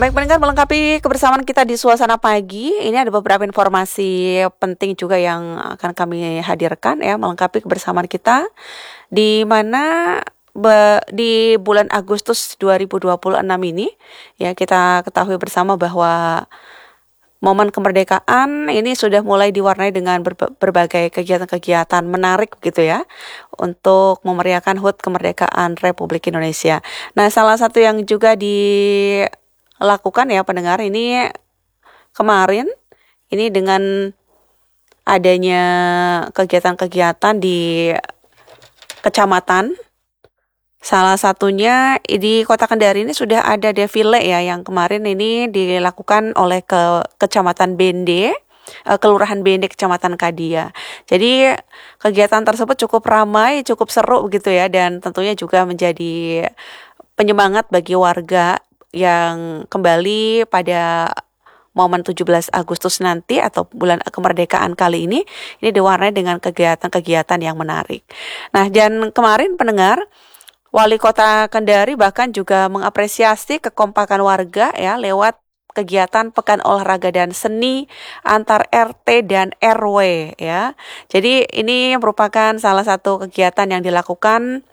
Baik pendengar, melengkapi kebersamaan kita di suasana pagi, ini ada beberapa informasi penting juga yang akan kami hadirkan ya, melengkapi kebersamaan kita, di mana di bulan Agustus 2026 ini, ya kita ketahui bersama bahwa momen kemerdekaan ini sudah mulai diwarnai dengan berbagai kegiatan-kegiatan menarik gitu ya, untuk memeriahkan HUT kemerdekaan Republik Indonesia. Nah, salah satu yang juga dilakukan ya pendengar ini kemarin, ini dengan adanya kegiatan-kegiatan di kecamatan, salah satunya di Kota Kendari ini sudah ada defile ya, yang kemarin ini dilakukan oleh Kecamatan Bende, Kelurahan Bende, Kecamatan Kadia. Jadi kegiatan tersebut cukup ramai, cukup seru begitu ya, dan tentunya juga menjadi penyemangat bagi warga yang kembali pada momen 17 Agustus nanti atau bulan kemerdekaan kali ini diwarnai dengan kegiatan-kegiatan yang menarik. Nah, dan kemarin pendengar, Wali Kota Kendari bahkan juga mengapresiasi kekompakan warga ya lewat kegiatan Pekan Olahraga dan Seni antar RT dan RW ya. Jadi ini merupakan salah satu kegiatan yang dilakukan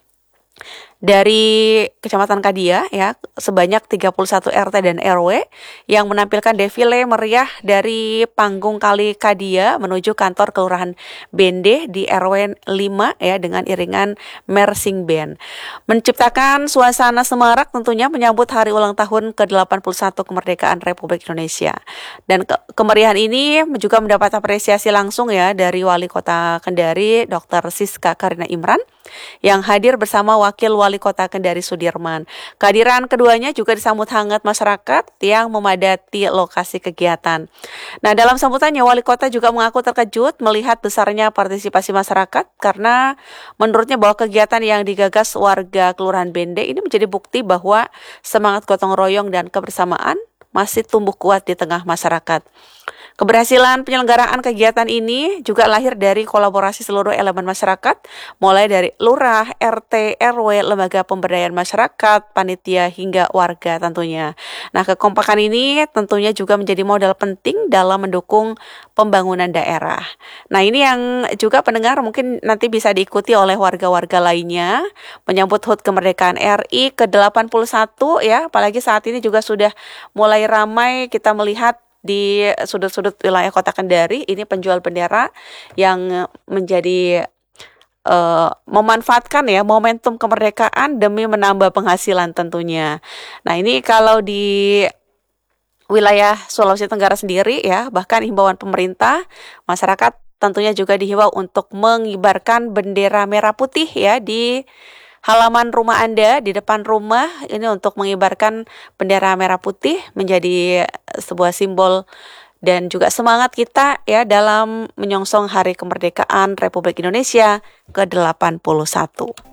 dari Kecamatan Kadia ya, sebanyak 31 RT dan RW yang menampilkan defile meriah dari panggung Kali Kadia menuju kantor Kelurahan Bende di RW 5 ya, dengan iringan Mersing Band. Menciptakan suasana semarak tentunya menyambut hari ulang tahun ke-81 kemerdekaan Republik Indonesia. Dan kemeriahan ini juga mendapat apresiasi langsung ya dari Wali Kota Kendari Dr. Siska Karina Imran yang hadir bersama Wakil Wali Kota Kendari Sudirman. Kehadiran keduanya juga disambut hangat masyarakat yang memadati lokasi kegiatan. Nah, dalam sambutannya Wali Kota juga mengaku terkejut melihat besarnya partisipasi masyarakat karena menurutnya bahwa kegiatan yang digagas warga Kelurahan Bende ini menjadi bukti bahwa semangat gotong royong dan kebersamaan masih tumbuh kuat di tengah masyarakat. Keberhasilan penyelenggaraan kegiatan ini juga lahir dari kolaborasi seluruh elemen masyarakat, mulai dari lurah, RT, RW, lembaga pemberdayaan masyarakat, panitia hingga warga tentunya. Nah, kekompakan ini tentunya juga menjadi modal penting dalam mendukung pembangunan daerah. Nah, ini yang juga pendengar mungkin nanti bisa diikuti oleh warga-warga lainnya menyambut HUT kemerdekaan RI ke-81 ya, apalagi saat ini juga sudah mulai ramai kita melihat di sudut-sudut wilayah Kota Kendari ini penjual bendera yang menjadi memanfaatkan ya momentum kemerdekaan demi menambah penghasilan tentunya. Nah, ini kalau di wilayah Sulawesi Tenggara sendiri ya, bahkan himbauan pemerintah, masyarakat tentunya juga dihimbau untuk mengibarkan bendera merah putih ya di halaman rumah Anda, di depan rumah, ini untuk mengibarkan bendera merah putih menjadi sebuah simbol dan juga semangat kita ya dalam menyongsong Hari Kemerdekaan Republik Indonesia ke-81.